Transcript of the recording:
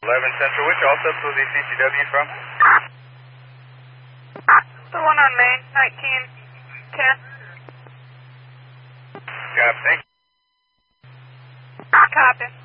11 Central, which all subs was the CCW from? The one on Main, 1910. Copy, thank you. Copy.